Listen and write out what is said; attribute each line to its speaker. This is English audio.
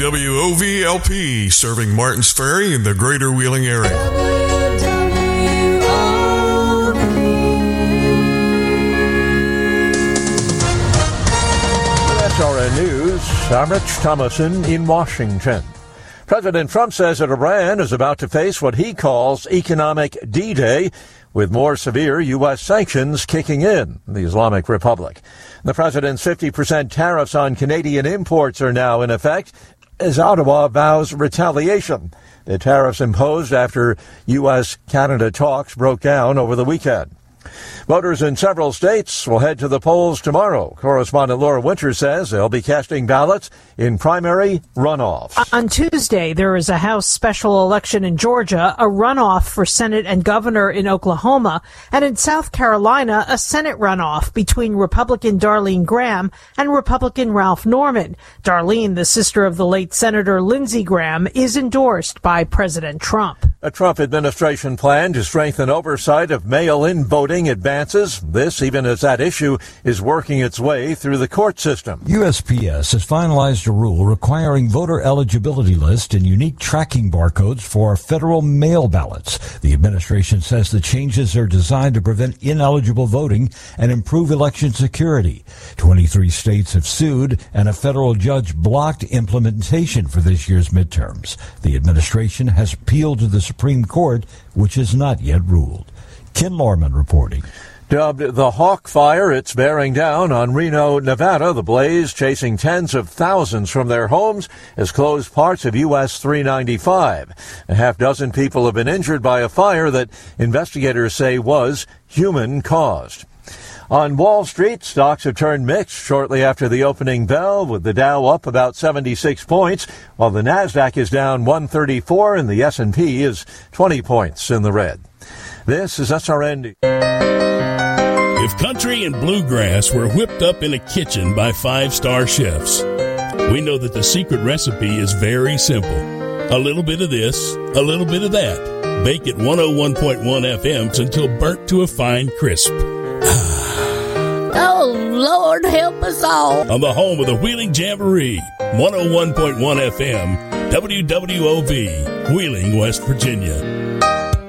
Speaker 1: WOVLP, serving Martins Ferry in the greater Wheeling area.
Speaker 2: SRN News, I'm Rich Thomason in Washington. President Trump says that Iran is about to face what he calls economic D-Day, with more severe U.S. sanctions kicking in the Islamic Republic. The president's 50% tariffs on Canadian imports are now in effect as Ottawa vows retaliation. The tariffs imposed after U.S.-Canada talks broke down over the weekend. Voters in several states will head to the polls tomorrow. Correspondent Laura Winter says they'll be casting ballots in primary runoffs.
Speaker 3: On Tuesday, there is a House special election in Georgia, a runoff for Senate and governor in Oklahoma, and in South Carolina, a Senate runoff between Republican Darlene Graham and Republican Ralph Norman. Darlene, the sister of the late Senator Lindsey Graham, is endorsed by President Trump.
Speaker 2: A Trump administration plan to strengthen oversight of mail-in voting advances. This even as that issue is working its way through the court system.
Speaker 4: USPS has finalized a rule requiring voter eligibility lists and unique tracking barcodes for federal mail ballots. The administration says the changes are designed to prevent ineligible voting and improve election security. 23 states have sued, and a federal judge blocked implementation for this year's midterms. The administration has appealed to the Supreme Court, which has not yet ruled. Ken Lorman reporting.
Speaker 2: Dubbed the Hawk Fire, it's bearing down on Reno, Nevada. The blaze, chasing tens of thousands from their homes, has closed parts of US 395. A half dozen people have been injured by a fire that investigators say was human-caused. On Wall Street, stocks have turned mixed shortly after the opening bell, with the Dow up about 76 points, while the Nasdaq is down 134 and the S&P is 20 points in the red. This is SRN.
Speaker 5: If country and bluegrass were whipped up in a kitchen by five-star chefs, we know that the secret recipe is very simple. A little bit of this, a little bit of that. Bake at 101.1 FMs until burnt to a fine crisp.
Speaker 6: Oh, Lord, help us all.
Speaker 5: On the home of the Wheeling Jamboree, 101.1 FM, WWOV, Wheeling, West Virginia.